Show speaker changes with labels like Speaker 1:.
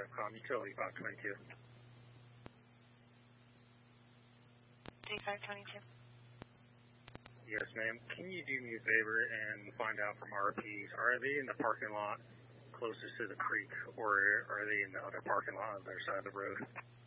Speaker 1: DEFCON, utility 522.
Speaker 2: D522.
Speaker 1: Yes, ma'am. Can you do me a favor and find out from RPs, are they in the parking lot closest to the creek, or are they in the other parking lot on the other side of the road?